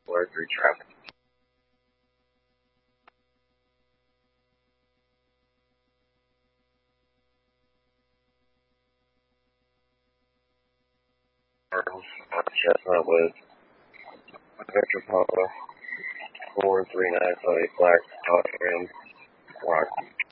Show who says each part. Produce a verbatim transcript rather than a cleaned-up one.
Speaker 1: four three traffic. Uh, Chestnut with Victor Papa four three nine five Black Hawk Rim Rock.